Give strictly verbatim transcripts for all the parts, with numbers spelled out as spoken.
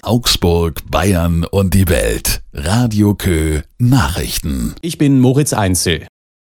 Augsburg, Bayern und die Welt. Radio Kö Nachrichten. Ich bin Moritz Einzel.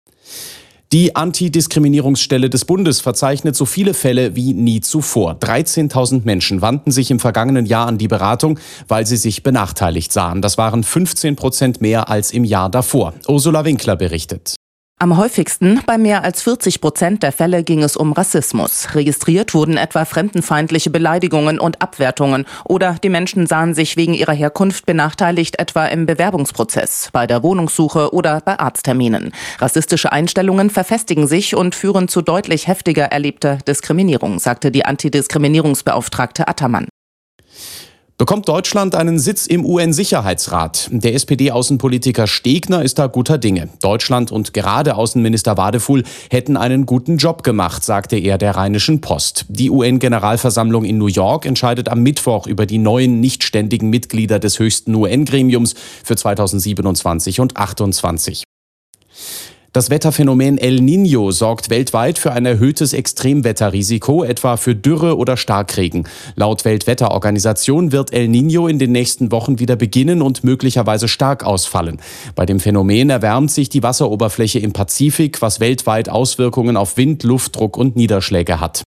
Die Antidiskriminierungsstelle des Bundes verzeichnet so viele Fälle wie nie zuvor. dreizehntausend Menschen wandten sich im vergangenen Jahr an die Beratung, weil sie sich benachteiligt sahen. Das waren fünfzehn Prozent mehr als im Jahr davor. Ursula Winkler berichtet. Am häufigsten, bei mehr als vierzig Prozent der Fälle, ging es um Rassismus. Registriert wurden etwa fremdenfeindliche Beleidigungen und Abwertungen. Oder die Menschen sahen sich wegen ihrer Herkunft benachteiligt, etwa im Bewerbungsprozess, bei der Wohnungssuche oder bei Arztterminen. Rassistische Einstellungen verfestigen sich und führen zu deutlich heftiger erlebter Diskriminierung, sagte die Antidiskriminierungsbeauftragte Attermann. Bekommt Deutschland einen Sitz im U N-Sicherheitsrat? Der S P D-Außenpolitiker Stegner ist da guter Dinge. Deutschland und gerade Außenminister Wadefuhl hätten einen guten Job gemacht, sagte er der Rheinischen Post. Die U N-Generalversammlung in New York entscheidet am Mittwoch über die neuen nichtständigen Mitglieder des höchsten U N-Gremiums für zweitausendsiebenundzwanzig und achtundzwanzig. Das Wetterphänomen El Niño sorgt weltweit für ein erhöhtes Extremwetterrisiko, etwa für Dürre oder Starkregen. Laut Weltwetterorganisation wird El Niño in den nächsten Wochen wieder beginnen und möglicherweise stark ausfallen. Bei dem Phänomen erwärmt sich die Wasseroberfläche im Pazifik, was weltweit Auswirkungen auf Wind, Luftdruck und Niederschläge hat.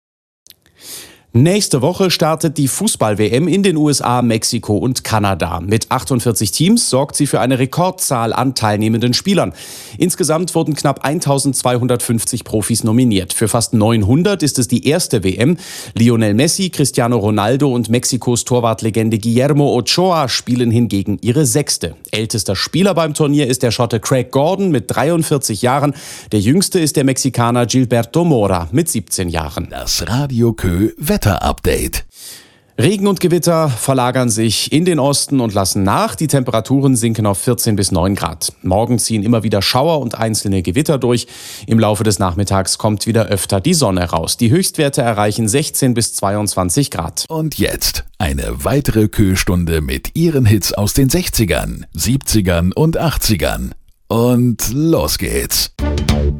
Nächste Woche startet die Fußball-W M in den U S A, Mexiko und Kanada. Mit achtundvierzig Teams sorgt sie für eine Rekordzahl an teilnehmenden Spielern. Insgesamt wurden knapp eintausendzweihundertfünfzig Profis nominiert. Für fast neunhundert ist es die erste W M. Lionel Messi, Cristiano Ronaldo und Mexikos Torwartlegende Guillermo Ochoa spielen hingegen ihre sechste. Ältester Spieler beim Turnier ist der Schotte Craig Gordon mit dreiundvierzig Jahren. Der jüngste ist der Mexikaner Gilberto Mora mit siebzehn Jahren. Das Radio Kö Wetter-Update. Regen und Gewitter verlagern sich in den Osten und lassen nach. Die Temperaturen sinken auf vierzehn bis neun Grad. Morgen ziehen immer wieder Schauer und einzelne Gewitter durch. Im Laufe des Nachmittags kommt wieder öfter die Sonne raus. Die Höchstwerte erreichen sechzehn bis zweiundzwanzig Grad. Und jetzt eine weitere Kö-Stunde mit ihren Hits aus den sechzigern, siebzigern und achtzigern. Und los geht's.